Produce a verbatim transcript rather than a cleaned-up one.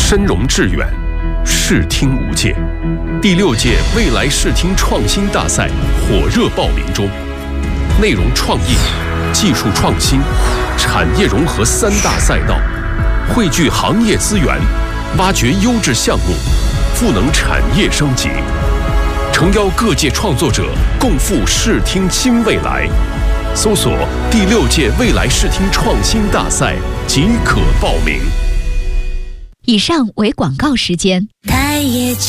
深融致远，视听无界。第六届未来视听创新大赛火热报名中，内容创意、技术创新、产业融合三大赛道，汇聚行业资源，挖掘优质项目，赋能产业升级，诚邀各界创作者共赴视听新未来。搜索第六届未来视听创新大赛即可报名。 以上为广告时间。 开业